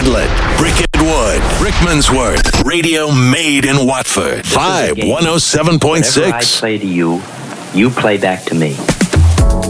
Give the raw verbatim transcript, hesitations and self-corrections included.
Bartlett, Bricket Wood, Rickmansworth, radio made in Watford. Vibe one oh seven point six. Whatever I play to you, you play back to me.